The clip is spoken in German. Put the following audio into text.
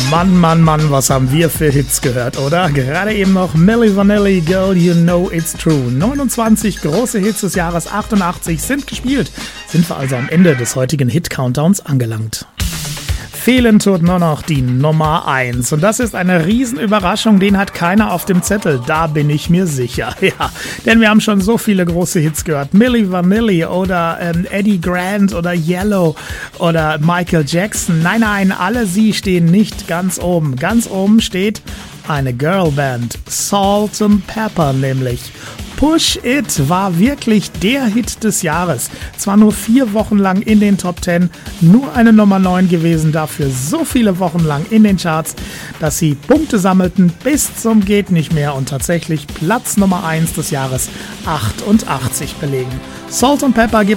Mann, Mann, Mann, was haben wir für Hits gehört, oder? Gerade eben noch Milli Vanilli, Girl, You Know It's True. 29 große Hits des Jahres 88 sind gespielt. Sind wir also am Ende des heutigen Hit-Countdowns angelangt. Fehlen tut nur noch die Nummer 1. Und das ist eine Riesenüberraschung, den hat keiner auf dem Zettel. Da bin ich mir sicher. Ja, denn wir haben schon so viele große Hits gehört. Milli Vanilli oder Eddie Grant oder Yellow oder Michael Jackson. Nein, nein, alle sie stehen nicht ganz oben. Ganz oben steht eine Girlband, Salt and Pepper nämlich. Push It war wirklich der Hit des Jahres. Zwar nur 4 Wochen lang in den Top 10, nur eine Nummer 9 gewesen, dafür so viele Wochen lang in den Charts, dass sie Punkte sammelten bis zum geht nicht mehr und tatsächlich Platz Nummer 1 des Jahres 88 belegen. Salt and Pepper gibt